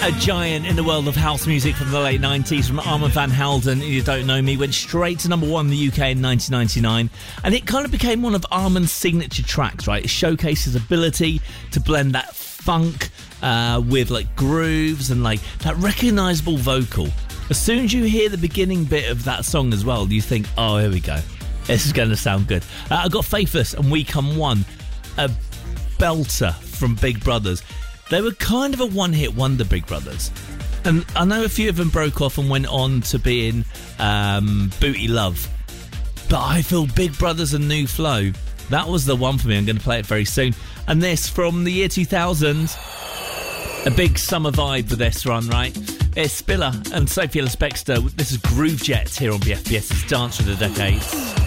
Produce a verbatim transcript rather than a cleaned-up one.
a giant in the world of house music from the late nineties, from Armand van Helden. You don't know me, went straight to number one in the U K in nineteen ninety-nine, and it kind of became one of Armand's signature tracks, right? It showcased his ability to blend that funk uh, with like grooves and like that recognisable vocal. As soon as you hear the beginning bit of that song as well, you think, oh, here we go. This is going to sound good. Uh, I got Faithless and We Come One, a belter from Big Brothers. They were kind of a one-hit wonder, Big Brothers. And I know a few of them broke off and went on to be in um, Booty Love. But I feel Big Brothers and New Flow, that was the one for me. I'm going to play it very soon. And this from the year two thousand, a big summer vibe with this one, right? It's Spiller and Sophie Ellis-Bextor. This is Groove Jet here on B F B S's Dance for the Decades.